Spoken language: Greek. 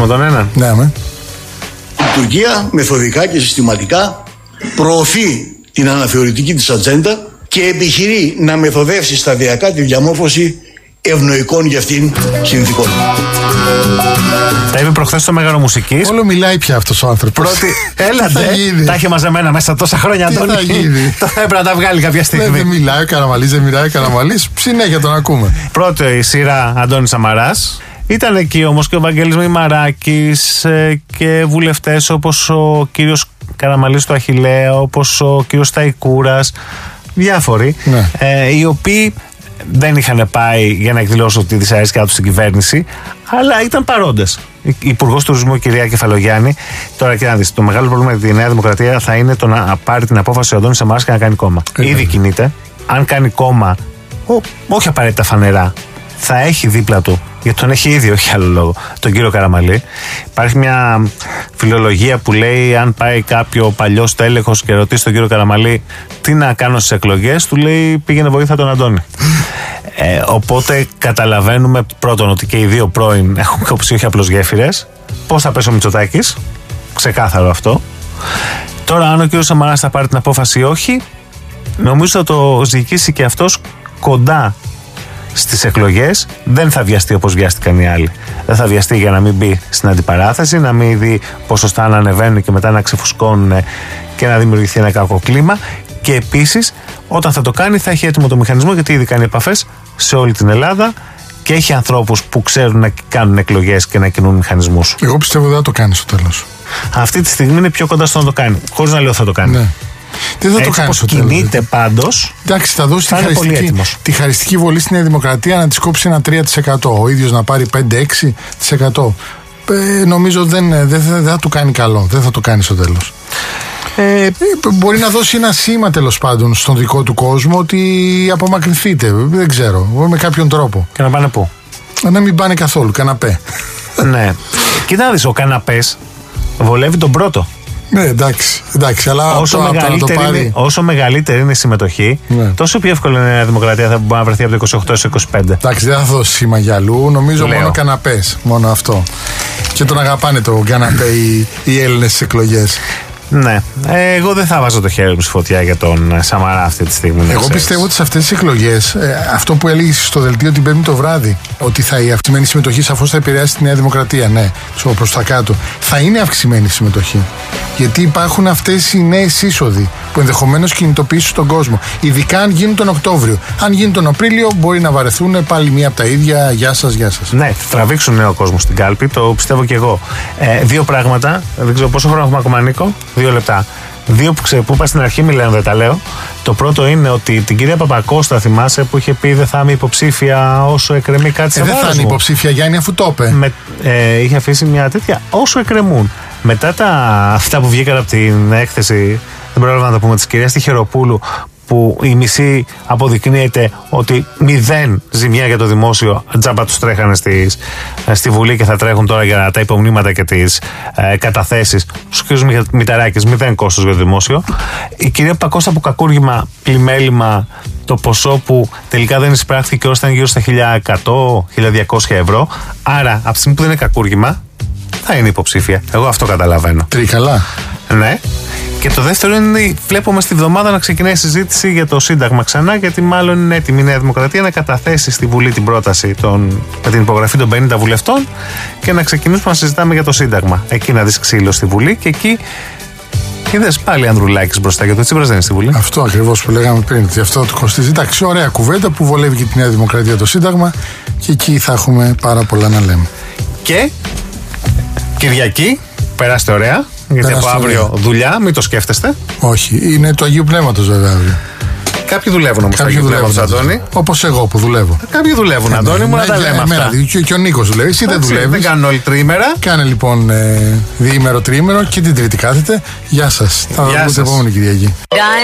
ακούσουμε τον έναν. Ναι, με. Η Τουρκία μεθοδικά και συστηματικά προωθεί την αναθεωρητική της ατζέντα και επιχειρεί να μεθοδεύσει σταδιακά τη διαμόρφωση ευνοϊκών για αυτήν συνθηκών. Τα είπε προχθές στο Μέγαρο Μουσικής. Όλο μιλάει πια αυτός ο άνθρωπος. Πρώτη, έλατε, τα είχε μαζεμένα μέσα τόσα χρόνια, Αντώνη. Τι θα γίνει. Το έπρεπε να τα βγάλει κάποια στιγμή. Δεν μιλάει ο Καραμαλής, δεν μιλάει ο Καραμαλής. Συνέχεια τον ακούμε. Πρώτη σειρά Αντώνης Σαμαράς. Ήταν εκεί όμως και ο Βαγγέλης Μημαράκης και βουλευτές όπως ο κύριος Καραμαλής του Αχιλλέα, όπως ο κύριος Σταϊκούρας, διάφοροι, ναι. Οι οποίοι δεν είχαν πάει για να εκδηλώσουν τη δυσαρέσκειά τους στην κυβέρνηση, αλλά ήταν παρόντες. Η Υπουργός Τουρισμού, η κυρία Κεφαλογιάννη. Τώρα και να δεις, το μεγάλο πρόβλημα για τη Νέα Δημοκρατία θα είναι το να πάρει την απόφαση ο Αντώνης Σαμαράς και να κάνει κόμμα. Ήδη κινείται. Αν κάνει κόμμα, όχι απαραίτητα φανερά, θα έχει δίπλα του, γιατί τον έχει ήδη, όχι άλλο λόγο, τον κύριο Καραμαλή. Υπάρχει μια φιλολογία που λέει: αν πάει κάποιο παλιό τέλεχος και ρωτήσει τον κύριο Καραμαλή τι να κάνω στις εκλογές, του λέει: πήγαινε βοήθα τον Αντώνη. Οπότε καταλαβαίνουμε πρώτον ότι και οι δύο πρώην έχουν κόψει όχι απλώς γέφυρες. Πώς θα πέσει ο Μητσοτάκης, ξεκάθαρο αυτό. Τώρα, αν ο κύριος Σαμαράς θα πάρει την απόφαση ή όχι, νομίζω θα το ζυγίσει και αυτός κοντά στις εκλογές. Δεν θα βιαστεί όπως βιάστηκαν οι άλλοι. Δεν θα βιαστεί για να μην μπει στην αντιπαράθεση, να μην δει ποσοστά να ανεβαίνουν και μετά να ξεφουσκώνουν και να δημιουργηθεί ένα κακό κλίμα. Και επίσης, όταν θα το κάνει, θα έχει έτοιμο το μηχανισμό, γιατί ήδη κάνει επαφές σε όλη την Ελλάδα και έχει ανθρώπους που ξέρουν να κάνουν εκλογές και να κινούν μηχανισμούς. Εγώ πιστεύω δεν θα το κάνει στο τέλος. Αυτή τη στιγμή είναι πιο κοντά στο να το κάνει. Χωρίς να λέω θα το κάνει. Ναι. Δεν θα έτσι το κάνει όπως στο τέλος. κινείται πάντως. Εντάξει, θα δώσει τη χαριστική βολή στην Νέα Δημοκρατία να της κόψει ένα 3%. Ο ίδιος να πάρει 5-6%. Νομίζω δεν θα του κάνει καλό. Δεν θα το κάνει στο τέλος. Μπορεί να δώσει ένα σήμα τέλος πάντων στον δικό του κόσμο ότι απομακρυνθείτε. Δεν ξέρω. Με κάποιον τρόπο. Και να πάνε πού? Να μην πάνε καθόλου. Καναπέ. Ναι. Κοίτα να δεις, ο καναπές βολεύει τον πρώτο. Ναι, εντάξει, αλλά όσο μεγαλύτερη είναι η συμμετοχή, ναι, τόσο πιο εύκολο είναι η Νέα Δημοκρατία θα μπορεί να βρεθεί από το 28 έως 25. Εντάξει, δεν θα δώσει σήμα για αλλού. Νομίζω μόνο καναπές. Μόνο αυτό. Και τον αγαπάνε το καναπέ οι Έλληνες στις εκλογές. Ναι. Εγώ δεν θα βάζω το χέρι μου στη φωτιά για τον Σαμαρά αυτή τη στιγμή. Εγώ πιστεύω ότι σε αυτές τις εκλογές, αυτό που έλεγε στο δελτίο την Πέμπτη το βράδυ, ότι η αυξημένη συμμετοχή σαφώς θα επηρεάσει τη Νέα Δημοκρατία. Ναι, προς τα κάτω. Θα είναι αυξημένη συμμετοχή. Γιατί υπάρχουν αυτές οι νέες είσοδοι που ενδεχομένως κινητοποιήσουν τον κόσμο. Ειδικά αν γίνουν τον Οκτώβριο. Αν γίνει τον Απρίλιο, μπορεί να βαρεθούν πάλι μία από τα ίδια. Γεια σας, γεια σας. Ναι, θα τραβήξουν νέο κόσμο στην κάλπη, το πιστεύω και εγώ. Δύο πράγματα. Δεν ξέρω πόσο χρόνο έχουμε ακόμα, Νίκο. 2 λεπτά. Δύο που είπα στην αρχή, μιλάω, δεν τα λέω. Το πρώτο είναι ότι την κυρία Παπακώστα, θυμάσαι, που είχε πει δεν θα είμαι υποψήφια όσο εκκρεμεί κάτι σε βάρος μου. Δεν θα είναι υποψήφια, Γιάννη, αφού το είπε. Είχε αφήσει μια τέτοια όσο εκκρεμούν. Μετά αυτά που βγήκαν από την έκθεση, δεν πρόλαβα να το πούμε, της κυρίας Τυχεροπούλου, που η μισή αποδεικνύεται ότι 0 ζημιά για το δημόσιο, τζάμπα τους τρέχανε στη Βουλή και θα τρέχουν τώρα για τα υπομνήματα και τις καταθέσεις. Στους κ. Μηταράκης, 0 κόστος για το δημόσιο. Η κυρία Πακώστα που κακούργημα, πλημέλημα, το ποσό που τελικά δεν εισπράχθηκε όσο ήταν γύρω στα 1.100-1.200 ευρώ. Άρα, από τη στιγμή που δεν είναι κακούργημα, θα είναι υποψήφια. Εγώ αυτό καταλαβαίνω. Τρίκαλα. Ναι. Και το δεύτερο είναι, βλέπουμε στη βδομάδα να ξεκινάει η συζήτηση για το Σύνταγμα ξανά, γιατί μάλλον είναι έτοιμη η Νέα Δημοκρατία να καταθέσει στη Βουλή την πρόταση με την υπογραφή των 50 βουλευτών και να ξεκινήσουμε να συζητάμε για το Σύνταγμα. Εκεί να δεις ξύλο στη Βουλή και εκεί. Είδες πάλι Ανδρουλάκης μπροστά, γιατί ο Τσίπρας δεν είναι στη Βουλή. Αυτό ακριβώς που λέγαμε πριν, ότι αυτό το κοστίζει. Εντάξει, ωραία κουβέντα που βολεύει και τη Νέα Δημοκρατία το Σύνταγμα και εκεί θα έχουμε πάρα πολλά να λέμε. Και Κυριακή, περάστε ωραία. Γιατί από αύριο δουλειά, μην το σκέφτεστε. Όχι, είναι του Αγίου Πνεύματος βέβαια αύριο. Κάποιοι δουλεύουν όμως του Αγίου Πνεύματος, Αντώνη. Όπως εγώ που δουλεύω. Κάποιοι δουλεύουν, Αντώνη μου, να τα λέμε αυτά. Και ο Νίκος δουλεύει, εσύ δεν δουλεύεις. Δεν κάνουν όλοι τριήμερα. Κάνε λοιπόν διήμερο, τριήμερο και την Τρίτη κάθεται. Γεια σας. Θα δούμε την επόμενη Κυριακή.